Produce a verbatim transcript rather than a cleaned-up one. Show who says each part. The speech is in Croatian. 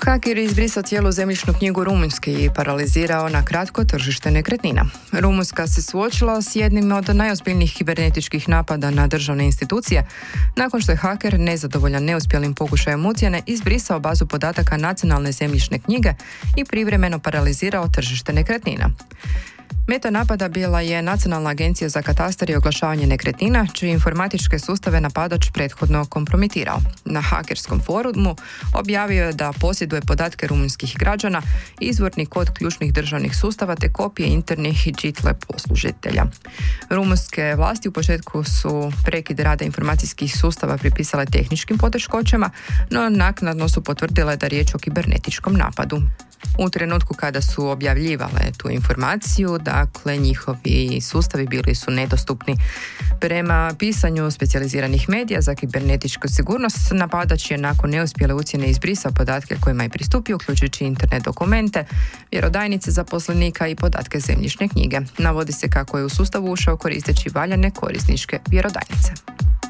Speaker 1: Haker je izbrisao cijelu zemljišnu knjigu Rumunjske i paralizirao na kratko tržište nekretnina. Rumunjska se suočila s jednim od najozbiljnijih kibernetičkih napada na državne institucije, nakon što je haker, nezadovoljan neuspjelim pokušajem ucjene, izbrisao bazu podataka nacionalne zemljišne knjige i privremeno paralizirao tržište nekretnina. Meta napada bila je Nacionalna agencija za katastar i oglašavanje nekretnina, čije informatičke sustave napadač prethodno kompromitirao. Na hakerskom forumu objavio je da posjeduje podatke rumunjskih građana, izvorni kod ključnih državnih sustava te kopije internih i čitle poslužitelja. Rumunjske vlasti u početku su prekid rada informacijskih sustava pripisale tehničkim poteškoćama, no naknadno su potvrdile da je riječ o kibernetičkom napadu. U trenutku kada su objavljivale tu informaciju, dakle, njihovi sustavi bili su nedostupni. Prema pisanju specijaliziranih medija za kibernetičku sigurnost, napadač je nakon neuspjele ucjene izbrisao podatke kojima je pristupio, uključujući internet dokumente, vjerodajnice zaposlenika i podatke zemljišne knjige. Navodi se kako je u sustavu ušao koristeći valjane korisničke vjerodajnice.